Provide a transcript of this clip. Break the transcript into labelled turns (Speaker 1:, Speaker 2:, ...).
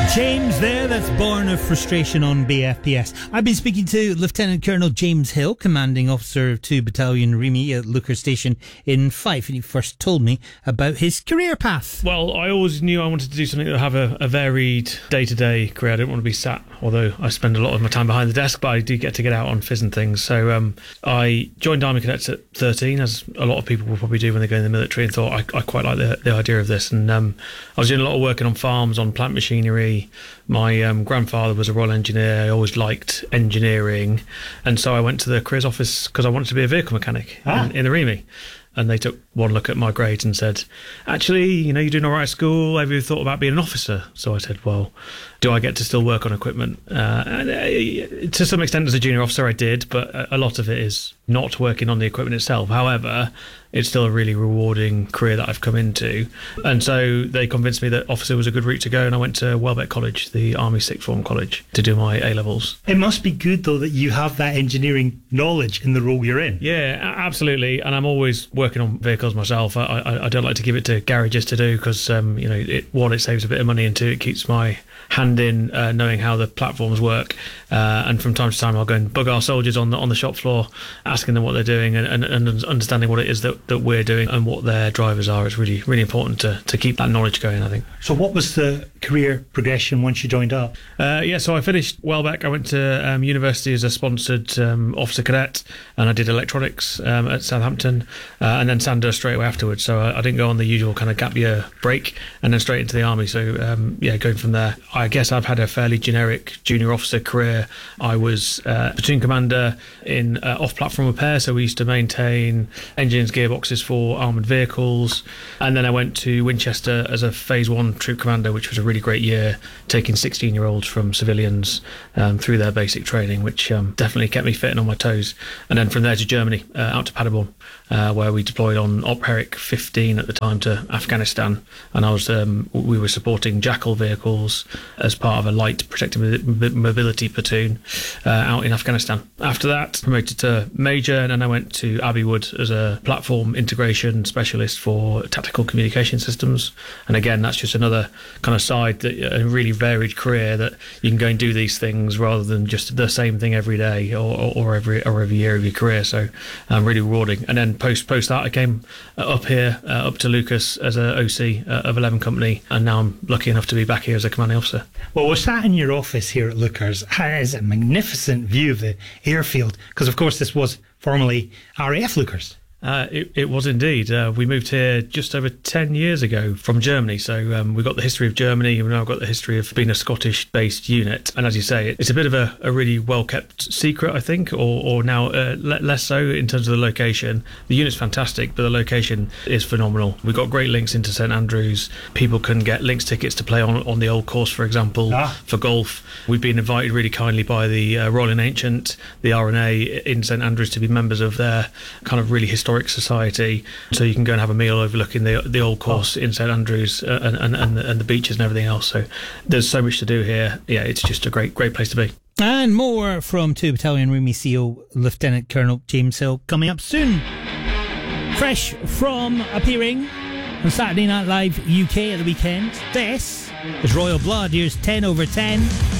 Speaker 1: James there, that's Born of Frustration on BFPS. I've been speaking to Lieutenant Colonel James Hill, Commanding Officer of 2 Battalion Remy at Looker Station in Fife, and he first told me about his career path.
Speaker 2: Well, I always knew I wanted to do something that would have a varied day-to-day career. I didn't want to be sat, although I spend a lot of my time behind the desk, but I do get to get out on fizz and things. So I joined Army Cadets at 13, as a lot of people will probably do when they go in the military, and thought I quite like the idea of this. And I was doing a lot of working on farms, on plant machinery. My grandfather was a Royal Engineer. I always liked engineering, and so I went to the careers office because I wanted to be a vehicle mechanic in the Remy. And they took one look at my grades and said, actually, you're doing all right at school. Have you thought about being an officer? So I said, well, do I get to still work on equipment? To some extent, as a junior officer, I did, but a lot of it is not working on the equipment itself. However, it's still a really rewarding career that I've come into. And so they convinced me that officer was a good route to go, and I went to Welbeck College, the Army Sixth Form College, to do my A-levels.
Speaker 1: It must be good, though, that you have that engineering knowledge in the role you're in.
Speaker 2: Yeah, absolutely. And I'm always working on vehicles myself. I don't like to give it to garages to do because, one, it saves a bit of money, and two, it keeps my hand in knowing how the platforms work. And from time to time, I'll go and bug our soldiers on the shop floor, asking them what they're doing and understanding what it is that we're doing and what their drivers are. It's really, really important to keep that knowledge going, I think.
Speaker 1: So what was the career progression once you joined up?
Speaker 2: So I finished Welbeck. I went to university as a sponsored officer cadet, and I did electronics at Southampton, and then Sandhurst straight away afterwards. So I didn't go on the usual kind of gap year break and then straight into the army. So going from there, I guess I've had a fairly generic junior officer career. I was platoon commander in off-platform repair, so we used to maintain engines, gearboxes for armoured vehicles, and then I went to Winchester as a Phase 1 troop commander, which was a really great year, taking 16-year-olds from civilians through their basic training, which definitely kept me fit and on my toes. And then from there to Germany, out to Paderborn, where we deployed on Op Herrick 15 at the time to Afghanistan, and we were supporting Jackal vehicles as part of a light protected mobility platoon out in Afghanistan. After that, promoted to Major, and then I went to Abbey Wood as a platform integration specialist for tactical communication systems. And again, that's just another kind of side, a really varied career that you can go and do these things rather than just the same thing every day or every year of your career. So really rewarding. And then post that, I came up here, up to Lucas as a OC of 11 Company, and now I'm lucky enough to be back here as a commanding officer.
Speaker 1: Well, we're sat in your office here at Lookers. It has a magnificent view of the airfield, because of course this was formerly RAF Lookers.
Speaker 2: It was indeed. We moved here just over 10 years ago from Germany. So we've got the history of Germany. We've now got the history of being a Scottish-based unit. And as you say, it's a bit of a really well-kept secret, I think, or now less so in terms of the location. The unit's fantastic, but the location is phenomenal. We've got great links into St Andrews. People can get links tickets to play on the old course, for example, for golf. We've been invited really kindly by the Royal and Ancient, the RNA in St Andrews, to be members of their kind of really historic society, so you can go and have a meal overlooking the old course in St Andrews and the beaches and everything else. So there's so much to do here. Yeah, it's just a great place to be.
Speaker 1: And more from 2 Battalion Remy CO Lieutenant Colonel James Hill coming up soon. Fresh from appearing on Saturday Night Live UK at the weekend, this is Royal Blood. Here's 10 over 10.